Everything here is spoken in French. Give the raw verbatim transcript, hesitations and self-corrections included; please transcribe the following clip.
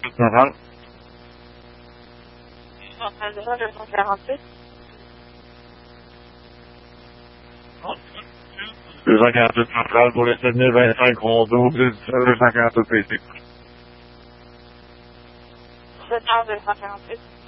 Centrale. Centrale deux cent quarante-huit. deux cent quarante-huit Centrale pour les sept mille vingt-cinq Rondo, deux cent quarante-huit P C. sept heures deux cent quarante-huit.